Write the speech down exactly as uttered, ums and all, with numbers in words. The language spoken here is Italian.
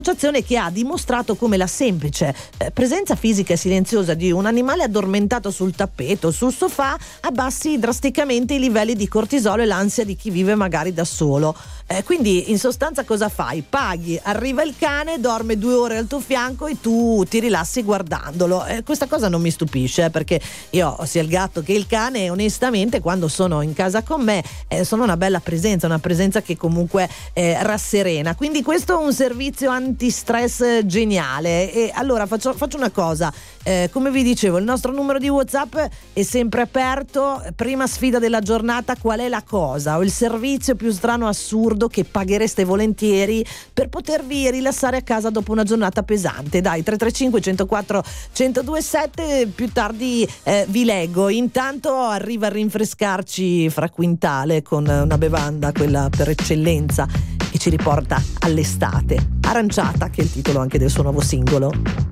Associazione che ha dimostrato come la semplice eh, presenza fisica e silenziosa di un animale addormentato sul tappeto, sul sofà, abbassi drasticamente i livelli di cortisolo e l'ansia di chi vive magari da solo. Eh, quindi in sostanza cosa fai? Paghi, arriva il cane, dorme due ore al tuo fianco e tu ti rilassi guardandolo. Eh, questa cosa non mi stupisce, eh, perché io ho sia il gatto che il cane e onestamente quando sono in casa con me eh, sono una bella presenza, una presenza che comunque eh, rasserena. Quindi questo è un servizio antistress geniale. E allora faccio, faccio una cosa, eh, come vi dicevo, il nostro numero di WhatsApp è sempre aperto. Prima sfida della giornata: qual è la cosa o il servizio più strano, assurdo che paghereste volentieri per potervi rilassare a casa dopo una giornata pesante? Dai, tre tre cinque uno zero quattro uno zero due sette, più tardi eh, vi leggo. Intanto arriva a rinfrescarci Fra Quintale con una bevanda, quella per eccellenza, che ci riporta all'estate. Aranciata, che è il titolo anche del suo nuovo singolo.